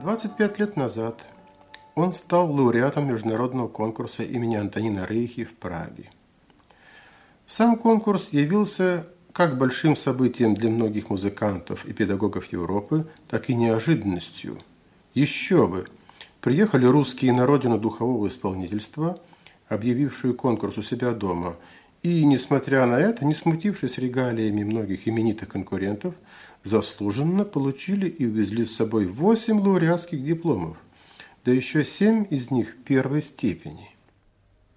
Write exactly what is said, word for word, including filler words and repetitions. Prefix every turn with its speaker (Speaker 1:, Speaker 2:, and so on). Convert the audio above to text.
Speaker 1: двадцать пять лет назад он стал лауреатом международного конкурса имени Антонина Рейхи в Праге. Сам конкурс явился как большим событием для многих музыкантов и педагогов Европы, так и неожиданностью. Еще бы! Приехали русские на родину духового исполнительства, объявившую конкурс у себя дома, и, несмотря на это, не смутившись регалиями многих именитых конкурентов, заслуженно получили и увезли с собой восемь лауреатских дипломов, да еще семь из них первой степени.